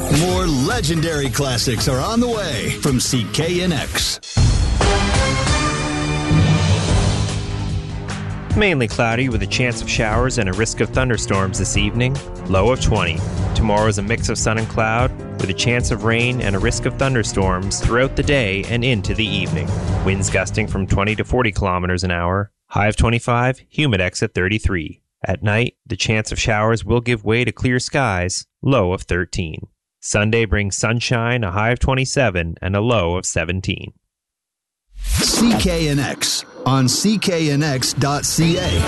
More legendary classics are on the way from CKNX. Mainly cloudy with a chance of showers and a risk of thunderstorms this evening. Low of 20. Tomorrow is a mix of sun and cloud with a chance of rain and a risk of thunderstorms throughout the day and into the evening. Winds gusting from 20 to 40 kilometers an hour. High of 25, humidex at 33. At night, the chance of showers will give way to clear skies. Low of 13. Sunday brings sunshine, a high of 27 and a low of 17. CKNX on cknx.ca.